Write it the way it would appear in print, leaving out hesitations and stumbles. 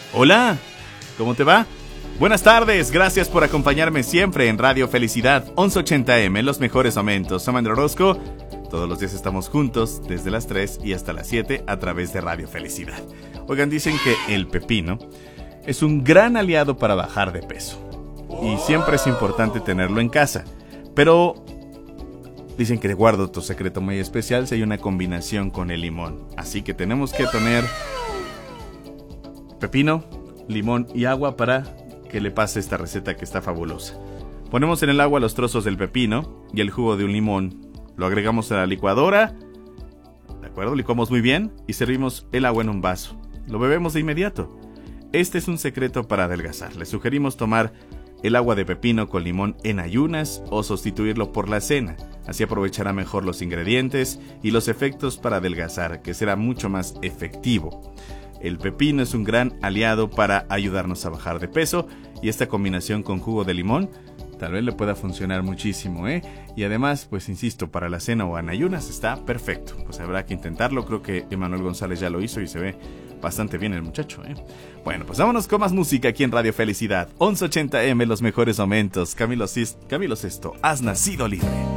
Hola, ¿cómo te va? Buenas tardes, gracias por acompañarme siempre en Radio Felicidad 1180M, los mejores momentos. Soy Manuel Orozco, todos los días estamos juntos desde las 3 y hasta las 7 a través de Radio Felicidad. Oigan, dicen que el pepino es un gran aliado para bajar de peso y siempre es importante tenerlo en casa, pero dicen que guardo otro secreto muy especial si hay una combinación con el limón, así que tenemos que tener pepino, limón y agua para que le pase esta receta que está fabulosa. Ponemos en el agua los trozos del pepino y el jugo de un limón. Lo agregamos a la licuadora. ¿De acuerdo? Licuamos muy bien y servimos el agua en un vaso. Lo bebemos de inmediato. Este es un secreto para adelgazar. Les sugerimos tomar el agua de pepino con limón en ayunas o sustituirlo por la cena. Así aprovechará mejor los ingredientes y los efectos para adelgazar, que será mucho más efectivo. El pepino es un gran aliado para ayudarnos a bajar de peso y esta combinación con jugo de limón tal vez le pueda funcionar muchísimo, ¿eh? Y además, pues insisto, para la cena o en ayunas está perfecto. Pues habrá que intentarlo, creo que Emanuel González ya lo hizo y se ve bastante bien el muchacho, ¿eh? Bueno, pues vámonos con más música aquí en Radio Felicidad 1180M, los mejores momentos. Camilo Sesto, has nacido libre.